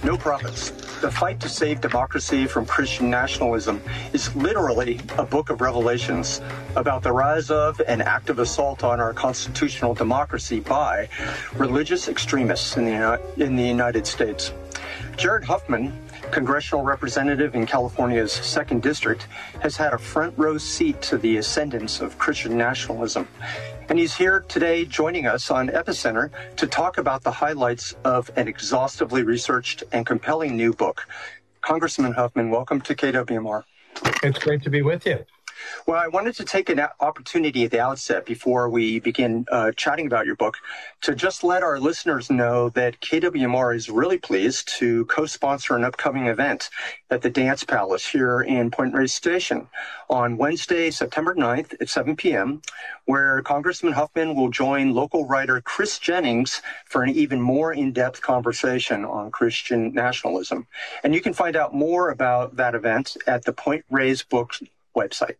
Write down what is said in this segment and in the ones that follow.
No Profits. The Fight to Save Democracy from Christian Nationalism is literally a book of revelations about the rise of and active assault on our constitutional democracy by religious extremists in the United States. Jared Huffman, congressional representative in California's 2nd District, has had a front row seat to the ascendance of Christian nationalism. And he's here today joining us on Epicenter to talk about the highlights of an exhaustively researched and compelling new book. Congressman Huffman, welcome to KWMR. It's great to be with you. Well, I wanted to take an opportunity at the outset before we begin chatting about your book to just let our listeners know that KWMR is really pleased to co-sponsor an upcoming event at the Dance Palace here in Point Reyes Station on Wednesday, September 9th at 7 p.m., where Congressman Huffman will join local writer Chris Jennings for an even more in-depth conversation on Christian nationalism. And you can find out more about that event at the Point Reyes Books website.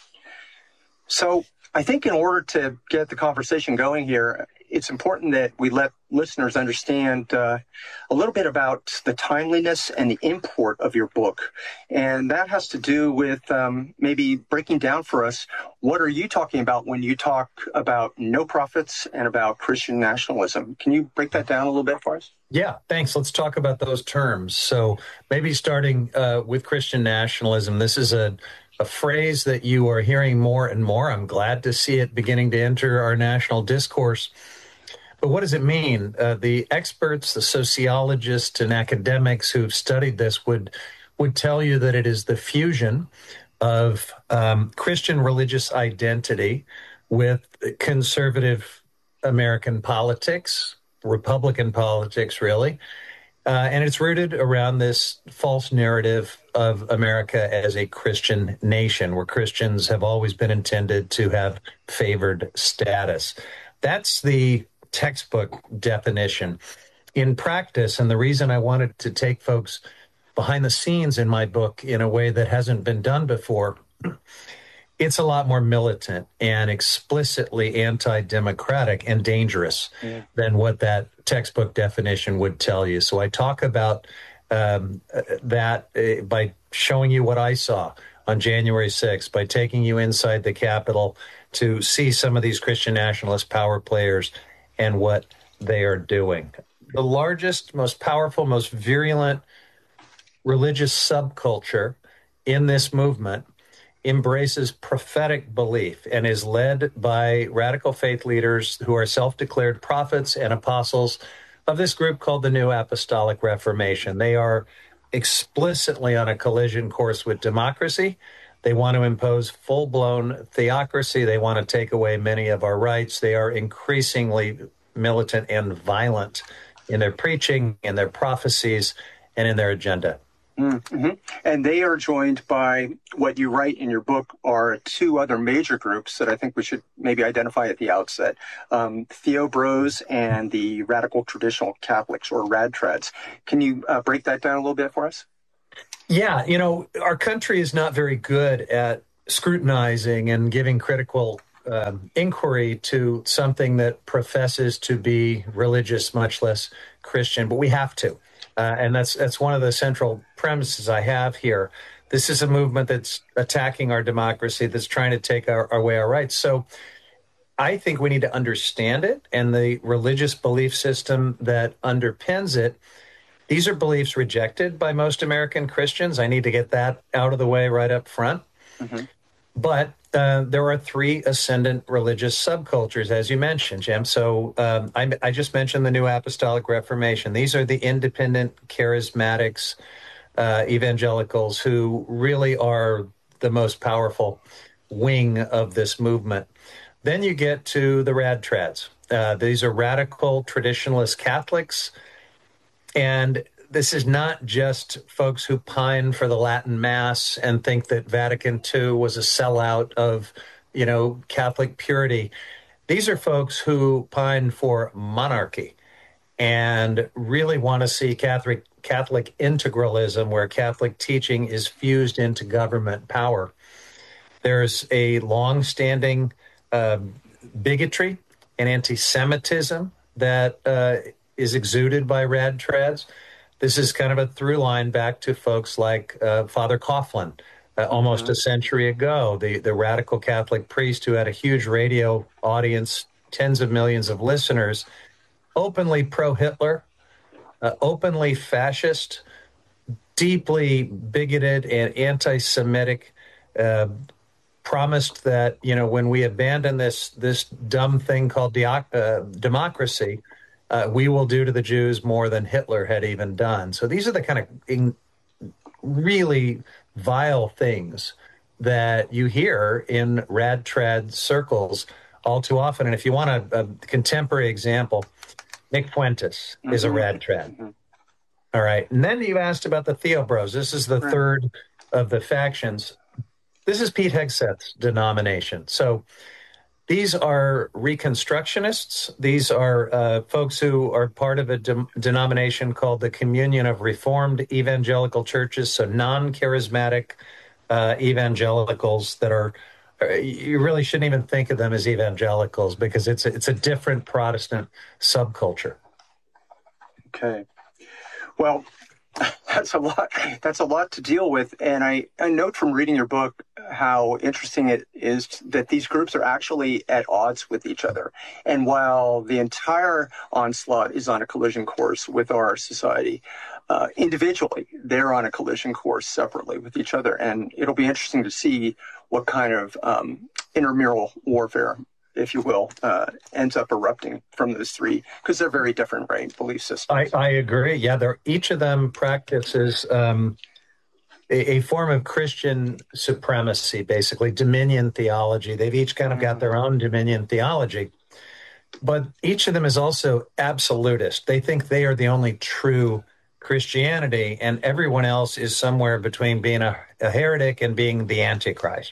So I think in order to get the conversation going here, it's important that we let listeners understand a little bit about the timeliness and the import of your book. And that has to do with maybe breaking down for us, what are you talking about when you talk about no profits and about Christian nationalism? Can you break that down a little bit for us? Yeah, thanks. Let's talk about those terms. So maybe starting with Christian nationalism, this is a phrase that you are hearing more and more. I'm glad to see it beginning to enter our national discourse. But what does it mean? The experts, the sociologists and academics who've studied this would tell you that it is the fusion of Christian religious identity with conservative American politics, Republican politics, really. And it's rooted around this false narrative of America as a Christian nation, where Christians have always been intended to have favored status. That's the textbook definition. In practice, and the reason I wanted to take folks behind the scenes in my book in a way that hasn't been done before, it's a lot more militant and explicitly anti-democratic and dangerous than what that textbook definition would tell you. So I talk about that by showing you what I saw on January 6th, by taking you inside the Capitol to see some of these Christian nationalist power players and what they are doing. The largest, most powerful, most virulent religious subculture in this movement embraces prophetic belief and is led by radical faith leaders who are self-declared prophets and apostles of this group called the New Apostolic Reformation. They are explicitly on a collision course with democracy. They want to impose full-blown theocracy. They want to take away many of our rights. They are increasingly militant and violent in their preaching, in their prophecies, and in their agenda. Mm-hmm. And they are joined by what you write in your book are two other major groups that I think we should maybe identify at the outset. Theo-Bros and the Radical Traditional Catholics, or RADTRADs. Can you break that down a little bit for us? Yeah, our country is not very good at scrutinizing and giving critical inquiry to something that professes to be religious, much less Christian, but we have to. And that's one of the central premises I have here. This is a movement that's attacking our democracy, that's trying to take away our rights. So I think we need to understand it and the religious belief system that underpins it. These are beliefs rejected by most American Christians. I need to get that out of the way right up front. Mm-hmm. But there are three ascendant religious subcultures, as you mentioned, Jim. So I just mentioned the New Apostolic Reformation. These are the independent charismatics, evangelicals, who really are the most powerful wing of this movement. Then you get to the RADTRADs. These are radical traditionalist Catholics. And this is not just folks who pine for the Latin Mass and think that Vatican II was a sellout of, Catholic purity. These are folks who pine for monarchy and really want to see Catholic integralism, where Catholic teaching is fused into government power. There's a long-standing bigotry and anti-Semitism that is exuded by RADTRADs. this is kind of a through line back to folks like Father Coughlin, almost a century ago, the radical Catholic priest who had a huge radio audience, tens of millions of listeners, openly pro-Hitler, openly fascist, deeply bigoted and anti-Semitic, promised that, when we abandon this dumb thing called democracy, we will do to the Jews more than Hitler had even done. So these are the kind of really vile things that you hear in rad trad circles all too often. And if you want a contemporary example, Nick Fuentes is a rad trad. All right. And then you asked about the Theobros. This is the third of the factions. This is Pete Hegseth's denomination. So these are Reconstructionists. These are folks who are part of a denomination called the Communion of Reformed Evangelical Churches, so non-charismatic evangelicals that are, you really shouldn't even think of them as evangelicals because it's a different Protestant subculture. Okay. Well, that's a lot. That's a lot to deal with. And I note from reading your book how interesting it is that these groups are actually at odds with each other. And while the entire onslaught is on a collision course with our society, individually, they're on a collision course separately with each other. And it'll be interesting to see what kind of intramural warfare, if you will, ends up erupting from those three, because they're very different, right, belief systems. I agree. Yeah, each of them practices a form of Christian supremacy, basically, dominion theology. They've each kind of got their own dominion theology. But each of them is also absolutist. They think they are the only true Christianity, and everyone else is somewhere between being a heretic and being the Antichrist.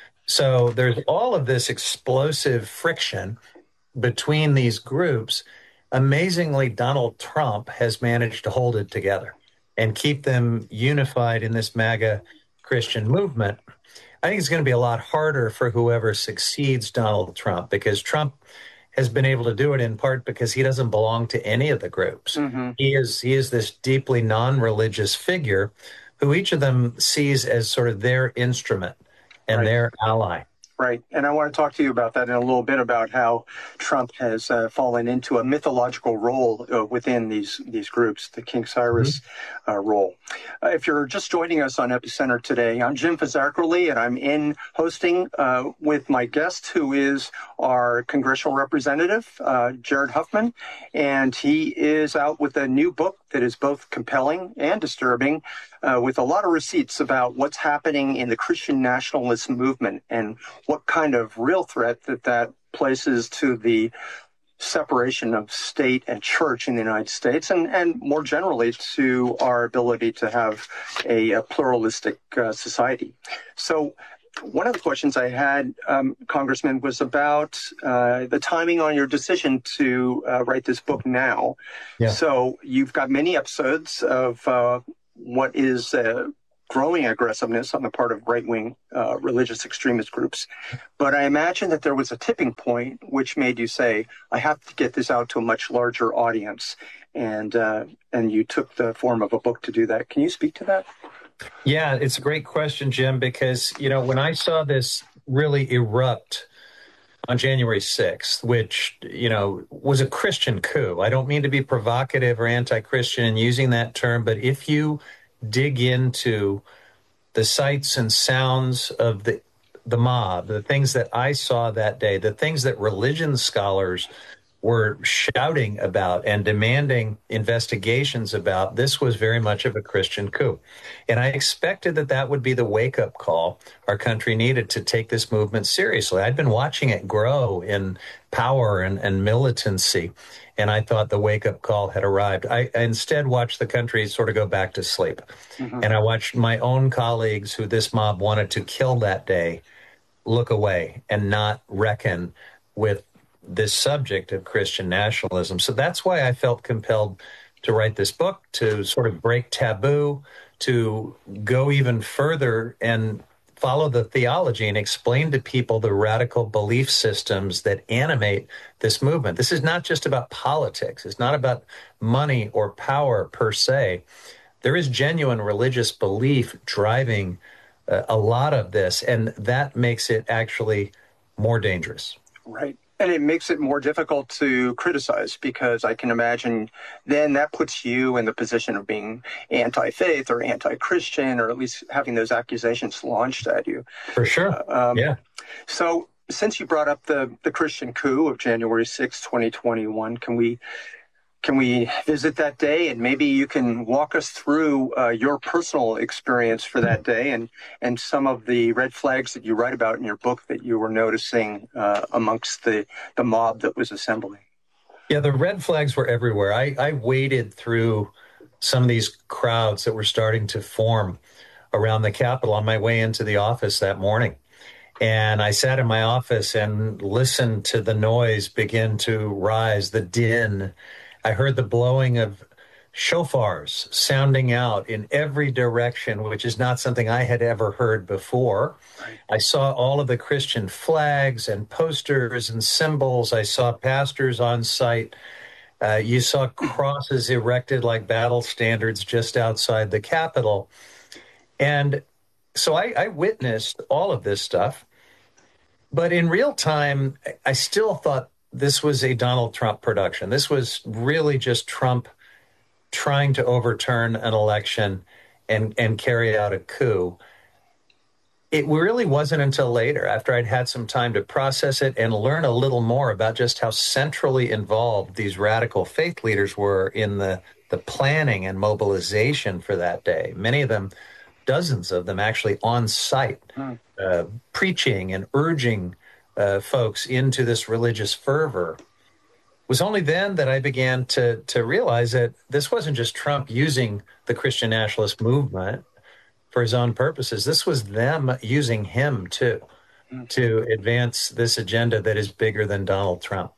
So there's all of this explosive friction between these groups. Amazingly, Donald Trump has managed to hold it together and keep them unified in this MAGA Christian movement. I think it's going to be a lot harder for whoever succeeds Donald Trump, because Trump has been able to do it in part because he doesn't belong to any of the groups. He is this deeply non-religious figure who each of them sees as sort of their instrument and their ally. Right. And I want to talk to you about that in a little bit, about how Trump has fallen into a mythological role within these groups, the King Cyrus role. If you're just joining us on Epicenter today, I'm Jim Fazakkerly, and I'm in hosting with my guest, who is our congressional representative, Jared Huffman. And he is out with a new book that is both compelling and disturbing, with a lot of receipts about what's happening in the Christian nationalist movement and what kind of real threat that places to the separation of state and church in the United States, and more generally to our ability to have a pluralistic society. So one of the questions I had, Congressman, was about the timing on your decision to write this book now. Yeah. So you've got many episodes of what is growing aggressiveness on the part of right-wing religious extremist groups. But I imagine that there was a tipping point which made you say, I have to get this out to a much larger audience. And you took the form of a book to do that. Can you speak to that? Yeah, it's a great question, Jim, because, when I saw this really erupt on January 6th, which, was a Christian coup. I don't mean to be provocative or anti-Christian in using that term, but if you dig into the sights and sounds of the mob, the things that I saw that day, the things that religion scholars were shouting about and demanding investigations about, this was very much of a Christian coup. And I expected that would be the wake-up call our country needed to take this movement seriously. I'd been watching it grow in power and militancy, and I thought the wake-up call had arrived. I instead watched the country sort of go back to sleep. And I watched my own colleagues who this mob wanted to kill that day look away and not reckon with this subject of Christian nationalism. So that's why I felt compelled to write this book, to sort of break taboo, to go even further and follow the theology and explain to people the radical belief systems that animate this movement. This is not just about politics. It's not about money or power per se. There is genuine religious belief driving a lot of this, and that makes it actually more dangerous. Right. And it makes it more difficult to criticize, because I can imagine then that puts you in the position of being anti-faith or anti-Christian, or at least having those accusations launched at you. For sure. Yeah. So since you brought up the Christian coup of January 6, 2021, can we visit that day, and maybe you can walk us through your personal experience for that day and some of the red flags that you write about in your book that you were noticing amongst the mob that was assembling? Yeah, the red flags were everywhere. I waded through some of these crowds that were starting to form around the Capitol on my way into the office that morning. And I sat in my office and listened to the noise begin to rise, the din. I heard the blowing of shofars sounding out in every direction, which is not something I had ever heard before. Right. I saw all of the Christian flags and posters and symbols. I saw pastors on site. You saw crosses erected like battle standards just outside the Capitol. And so I witnessed all of this stuff. But in real time, I still thought this was a Donald Trump production. This was really just Trump trying to overturn an election and carry out a coup. It really wasn't until later, after I'd had some time to process it and learn a little more about just how centrally involved these radical faith leaders were in the planning and mobilization for that day. Many of them, dozens of them actually on site, preaching and urging folks into this religious fervor. It was only then that I began to realize that this wasn't just Trump using the Christian nationalist movement for his own purposes. This was them using him too to advance this agenda that is bigger than Donald Trump.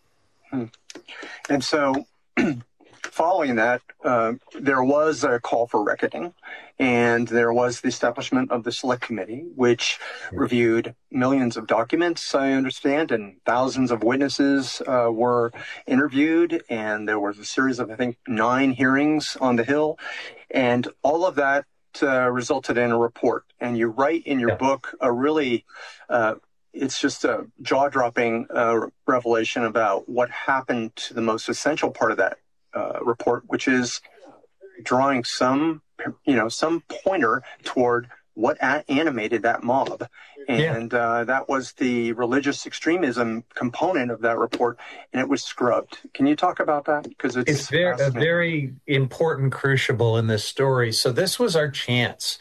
And so following that, there was a call for reckoning, and there was the establishment of the Select Committee, which reviewed millions of documents, I understand, and thousands of witnesses were interviewed, and there was a series of, I think, 9 hearings on the Hill, and all of that resulted in a report. And you write in your book a really it's just a jaw-dropping revelation about what happened to the most essential part of that report, which is drawing some pointer toward what animated that mob. And that was the religious extremism component of that report, and it was scrubbed. Can you talk about that? Because it's a very important crucible in this story. So this was our chance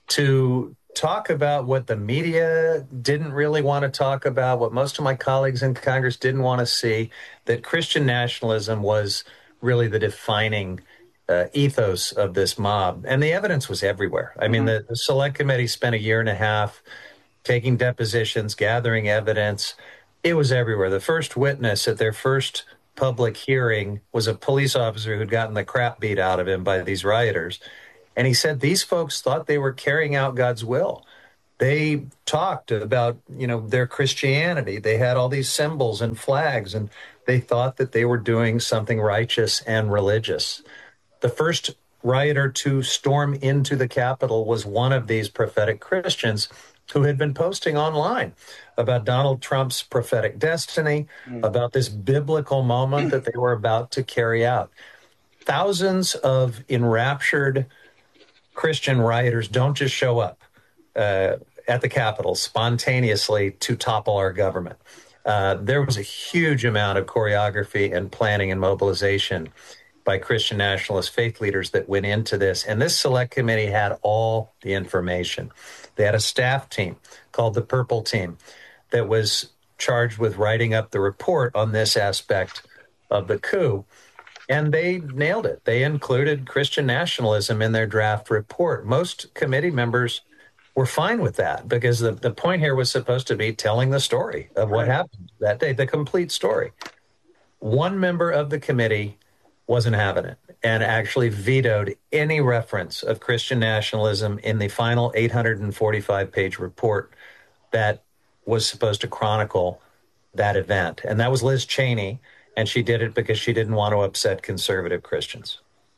to talk about what the media didn't really want to talk about, what most of my colleagues in Congress didn't want to see, that Christian nationalism was really the defining ethos of this mob. And the evidence was everywhere. I mean, the Select Committee spent 1.5 years taking depositions, gathering evidence. It was everywhere. The first witness at their first public hearing was a police officer who'd gotten the crap beat out of him by these rioters. And he said these folks thought they were carrying out God's will. They talked about, their Christianity. They had all these symbols and flags, and they thought that they were doing something righteous and religious. The first rioter to storm into the Capitol was one of these prophetic Christians who had been posting online about Donald Trump's prophetic destiny, about this biblical moment that they were about to carry out. Thousands of enraptured Christian rioters don't just show up at the Capitol spontaneously to topple our government. There was a huge amount of choreography and planning and mobilization by Christian nationalist faith leaders that went into this. And this Select Committee had all the information. They had a staff team called the Purple Team that was charged with writing up the report on this aspect of the coup. And they nailed it. They included Christian nationalism in their draft report. Most committee members were fine with that because the point here was supposed to be telling the story of what happened that day, the complete story. One member of the committee wasn't having it. and actually vetoed any reference of Christian nationalism in the final 845-page report that was supposed to chronicle that event. And that was Liz Cheney, and she did it because she didn't want to upset conservative Christians.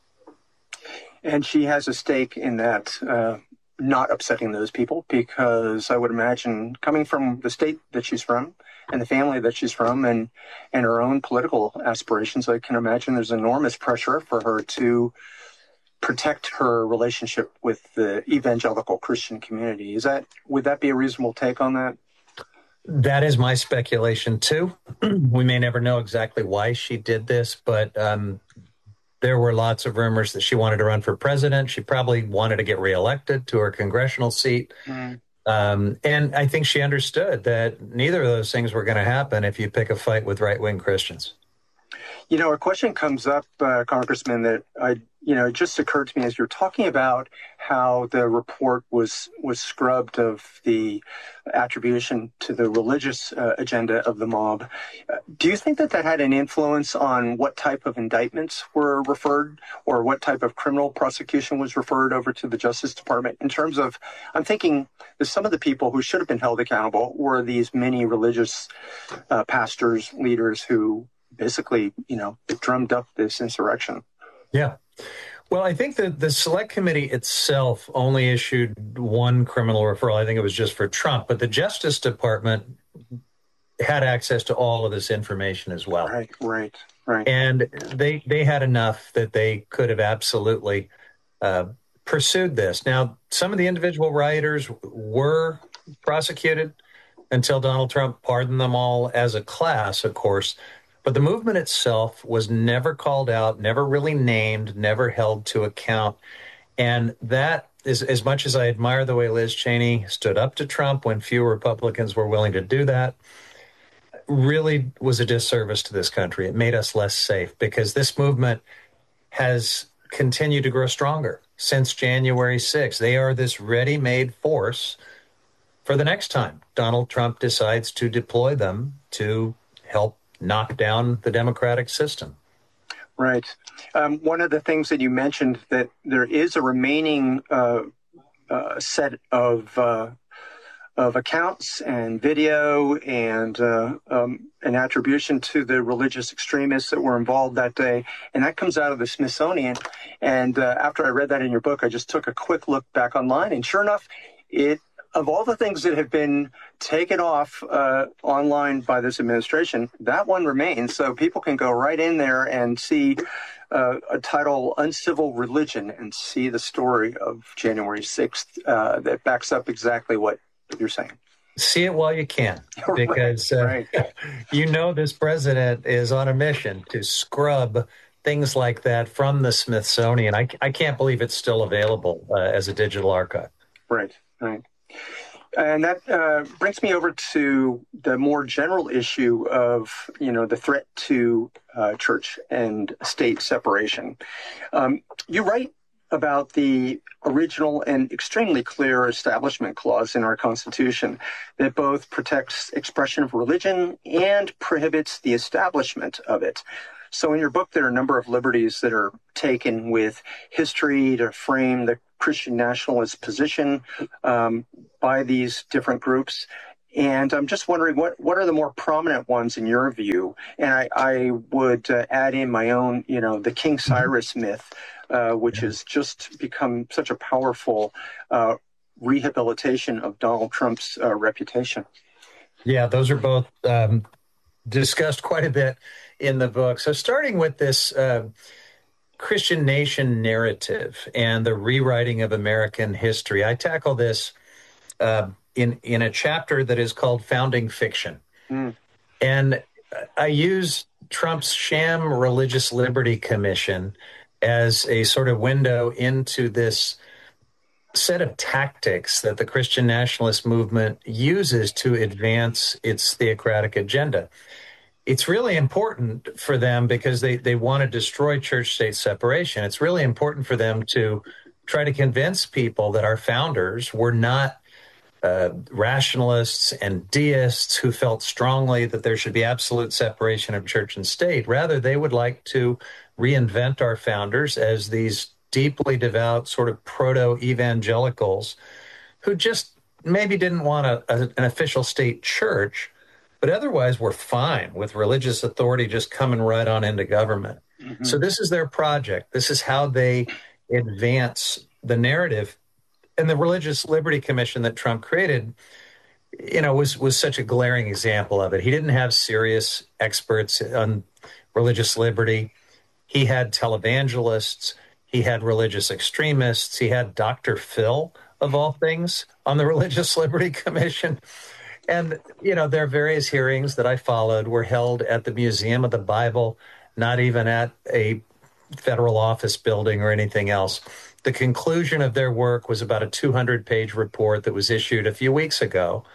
And she has a stake in that, not upsetting those people, because I would imagine, coming from the state that she's from and the family that she's from and her own political aspirations, I can imagine there's enormous pressure for her to protect her relationship with the evangelical Christian community. Would that be a reasonable take on that? That is my speculation, too. We may never know exactly why she did this, but there were lots of rumors that she wanted to run for president. She probably wanted to get reelected to her congressional seat. And I think she understood that neither of those things were going to happen if you pick a fight with right-wing Christians. You know, a question comes up, Congressman, that it just occurred to me as you're talking about how the report was scrubbed of the attribution to the religious agenda of the mob. Do you think that had an influence on what type of indictments were referred, or what type of criminal prosecution was referred over to the Justice Department? In terms of, I'm thinking that some of the people who should have been held accountable were these many religious pastors, leaders who basically, drummed up this insurrection. Yeah. Well, I think that the Select Committee itself only issued one criminal referral. I think it was just for Trump, but the Justice Department had access to all of this information as well. Right. And they had enough that they could have absolutely pursued this. Now, some of the individual rioters were prosecuted until Donald Trump pardoned them all as a class, of course. But the movement itself was never called out, never really named, never held to account. And that is, as much as I admire the way Liz Cheney stood up to Trump when few Republicans were willing to do that, really was a disservice to this country. It made us less safe because this movement has continued to grow stronger since January 6th. They are this ready-made force for the next time Donald Trump decides to deploy them to help knock down the democratic system. Right. One of the things that you mentioned, that there is a remaining set of accounts and video and an attribution to the religious extremists that were involved that day. And that comes out of the Smithsonian. And after I read that in your book, I just took a quick look back online. And sure enough, of all the things that have been taken off online by this administration, that one remains. So people can go right in there and see a title, Uncivil Religion, and see the story of January 6th that backs up exactly what you're saying. See it while you can, because right. This president is on a mission to scrub things like that from the Smithsonian. I can't believe it's still available as a digital archive. Right. And that brings me over to the more general issue of, the threat to church and state separation. You write about the original and extremely clear Establishment Clause in our Constitution that both protects expression of religion and prohibits the establishment of it. So in your book, there are a number of liberties that are taken with history to frame the Christian nationalist position by these different groups. And I'm just wondering, what are the more prominent ones in your view? And I would add in my own, the King Cyrus myth, which has just become such a powerful rehabilitation of Donald Trump's reputation. Yeah, those are both discussed quite a bit in the book. So starting with this Christian nation narrative and the rewriting of American history, I tackle this in a chapter that is called Founding Fiction. And I use Trump's sham Religious Liberty Commission as a sort of window into this set of tactics that the Christian nationalist movement uses to advance its theocratic agenda. It's really important for them because they want to destroy church-state separation. It's really important for them to try to convince people that our founders were not rationalists and deists who felt strongly that there should be absolute separation of church and state. Rather, they would like to reinvent our founders as these deeply devout sort of proto-evangelicals who just maybe didn't want an official state church, but otherwise were fine with religious authority just coming right on into government. Mm-hmm. So this is their project. This is how they advance the narrative. And the Religious Liberty Commission that Trump created, was such a glaring example of it. He didn't have serious experts on religious liberty. He had televangelists. He had religious extremists. He had Dr. Phil, of all things, on the Religious Liberty Commission. And, their various hearings that I followed were held at the Museum of the Bible, not even at a federal office building or anything else. The conclusion of their work was about a 200-page report that was issued a few weeks ago,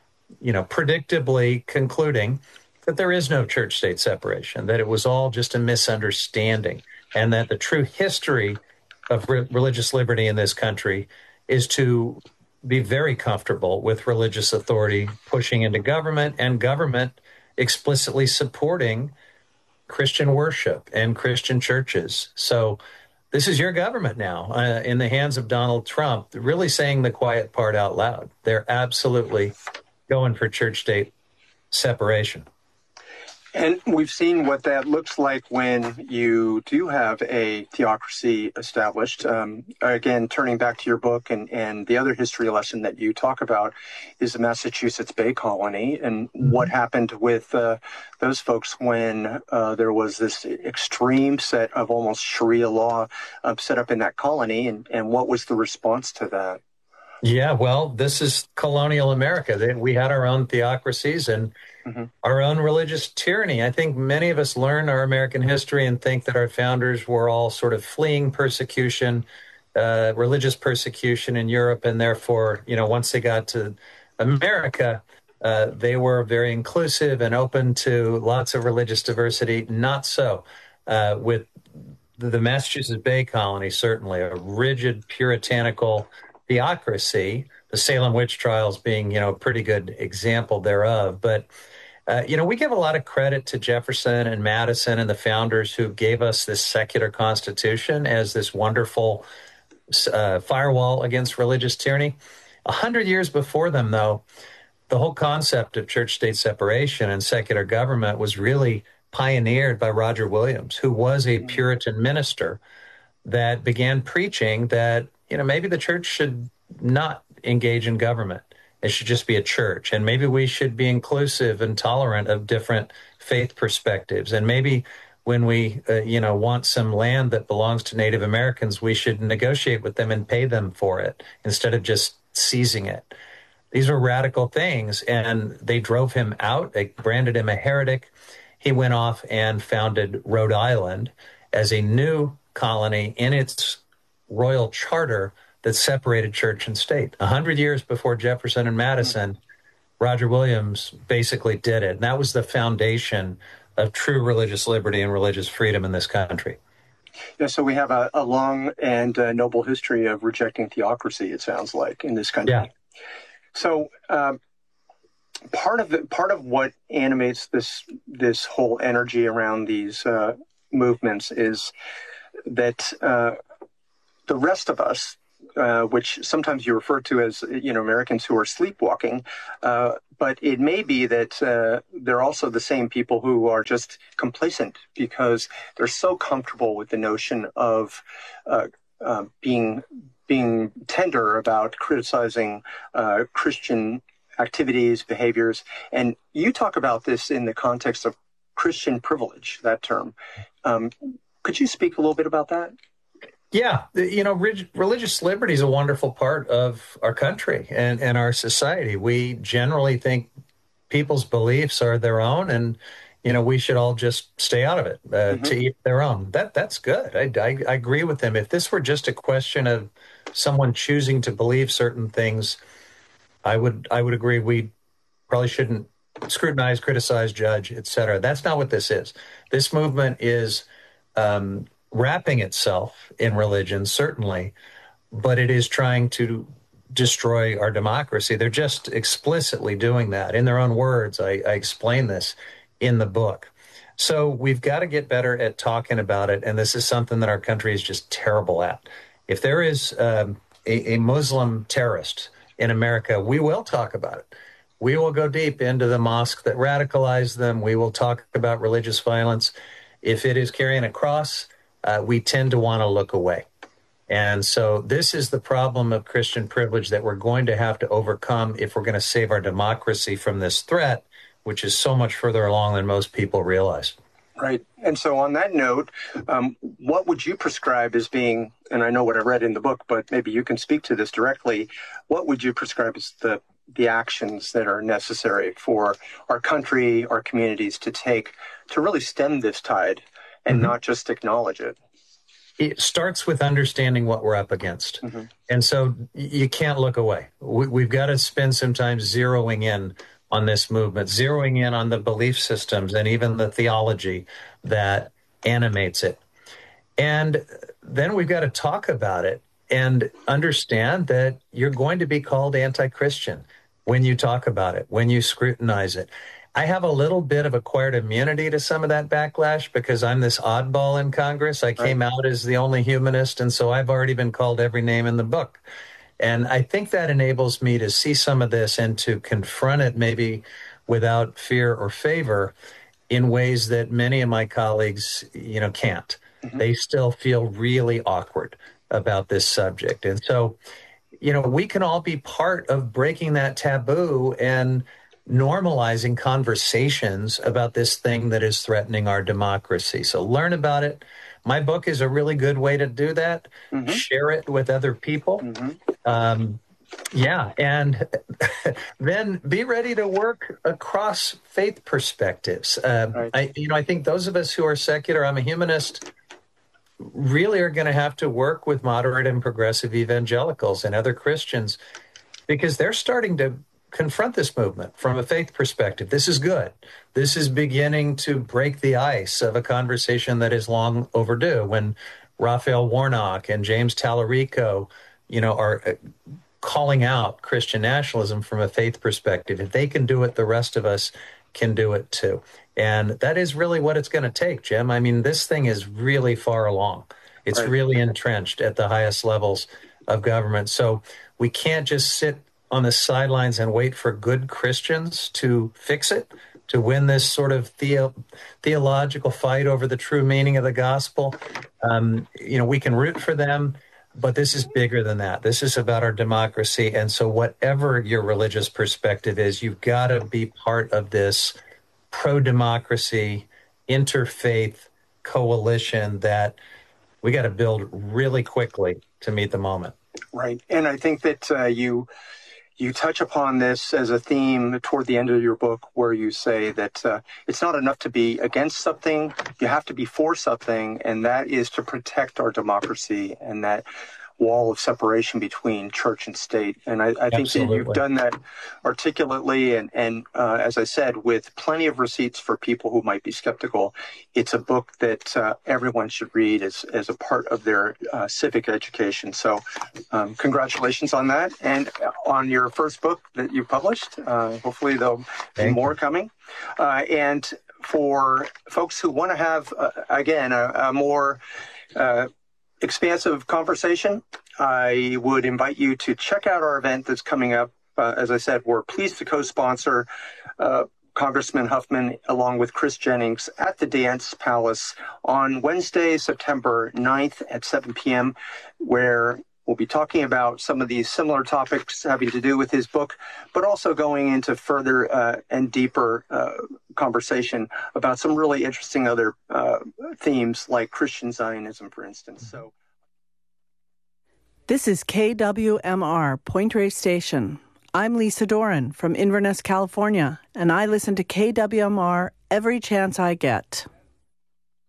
predictably concluding that there is no church-state separation, that it was all just a misunderstanding, and that the true history of religious liberty in this country is to be very comfortable with religious authority pushing into government and government explicitly supporting Christian worship and Christian churches. So this is your government now in the hands of Donald Trump, really saying the quiet part out loud. They're absolutely going for church-state separation. And we've seen what that looks like when you do have a theocracy established. Again, turning back to your book and the other history lesson that you talk about is the Massachusetts Bay Colony and what happened with those folks when there was this extreme set of almost Sharia law set up in that colony, and what was the response to that? Yeah, well, this is colonial America. We had our own theocracies and our own religious tyranny. I think many of us learn our American history and think that our founders were all sort of fleeing persecution, religious persecution in Europe, and therefore, once they got to America, they were very inclusive and open to lots of religious diversity. Not so with the Massachusetts Bay Colony, certainly a rigid, puritanical theocracy, the Salem witch trials being, a pretty good example thereof. But, we give a lot of credit to Jefferson and Madison and the founders who gave us this secular constitution as this wonderful firewall against religious tyranny. 100 years before them, though, the whole concept of church-state separation and secular government was really pioneered by Roger Williams, who was a Puritan minister that began preaching that maybe the church should not engage in government. It should just be a church. And maybe we should be inclusive and tolerant of different faith perspectives. And maybe when we, want some land that belongs to Native Americans, we should negotiate with them and pay them for it instead of just seizing it. These were radical things, and they drove him out. They branded him a heretic. He went off and founded Rhode Island as a new colony in its royal charter that separated church and state. 100 years before Jefferson and Madison, Roger Williams basically did it. And that was the foundation of true religious liberty and religious freedom in this country. Yeah, so we have a long and noble history of rejecting theocracy, it sounds like, in this country. Yeah. So part of what animates this whole energy around these movements is that the rest of us, which sometimes you refer to as Americans who are sleepwalking, but it may be that they're also the same people who are just complacent because they're so comfortable with the notion of being tender about criticizing Christian activities, behaviors. And you talk about this in the context of Christian privilege, that term. Could you speak a little bit about that? Yeah, religious liberty is a wonderful part of our country and our society. We generally think people's beliefs are their own, and we should all just stay out of it to each their own. That's good. I agree with them. If this were just a question of someone choosing to believe certain things, I would agree. We probably shouldn't scrutinize, criticize, judge, etc. That's not what this is. This movement is wrapping itself in religion, certainly, but it is trying to destroy our democracy. They're just explicitly doing that. In their own words, I explain this in the book. So we've got to get better at talking about it, and this is something that our country is just terrible at. If there is a Muslim terrorist in America, we will talk about it. We will go deep into the mosque that radicalized them. We will talk about religious violence. If it is carrying a cross, we tend to want to look away. And so this is the problem of Christian privilege that we're going to have to overcome if we're going to save our democracy from this threat, which is so much further along than most people realize. Right. And so on that note, what would you prescribe as being, and I know what I read in the book, but maybe you can speak to this directly, what would you prescribe as the actions that are necessary for our country, our communities to take to really stem this tide and not just acknowledge it? It starts with understanding what we're up against. And so you can't look away. We've got to spend some time zeroing in on this movement, zeroing in on the belief systems and even the theology that animates it. And then we've got to talk about it and understand that you're going to be called anti-Christian when you talk about it, when you scrutinize it. I have a little bit of acquired immunity to some of that backlash because I'm this oddball in Congress. I came out as the only humanist, and so I've already been called every name in the book. And I think that enables me to see some of this and to confront it maybe without fear or favor in ways that many of my colleagues, can't. They still feel really awkward about this subject. And so, we can all be part of breaking that taboo and normalizing conversations about this thing that is threatening our democracy. So learn about it. My book is a really good way to do that. Share it with other people. And then be ready to work across faith perspectives. I think those of us who are secular, I'm a humanist, really are going to have to work with moderate and progressive evangelicals and other Christians because they're starting to confront this movement from a faith perspective. This is good. This is beginning to break the ice of a conversation that is long overdue. When Raphael Warnock and James Tallarico, are calling out Christian nationalism from a faith perspective, if they can do it, the rest of us can do it too. And that is really what it's going to take, Jim. I mean, this thing is really far along. It's really entrenched at the highest levels of government. So we can't just sit on the sidelines and wait for good Christians to fix it, to win this sort of theological fight over the true meaning of the gospel. We can root for them, but this is bigger than that. This is about our democracy. And so whatever your religious perspective is, you've got to be part of this pro-democracy, interfaith coalition that we got to build really quickly to meet the moment. Right. And I think that you touch upon this as a theme toward the end of your book where you say that it's not enough to be against something, you have to be for something, and that is to protect our democracy and that wall of separation between church and state. And I think that you've done that articulately and as I said, with plenty of receipts for people who might be skeptical. It's a book that everyone should read as a part of their civic education. So congratulations on that. And on your first book that you published, hopefully there'll be more coming. And for folks who want to have, again, a more expansive conversation, I would invite you to check out our event that's coming up. As I said, we're pleased to co-sponsor Congressman Huffman along with Chris Jennings at the Dance Palace on Wednesday, September 9th at 7 p.m., where we'll be talking about some of these similar topics having to do with his book, but also going into further and deeper conversation about some really interesting other themes like Christian Zionism, for instance. So, this is KWMR, Point Reyes Station. I'm Lisa Doran from Inverness, California, and I listen to KWMR every chance I get.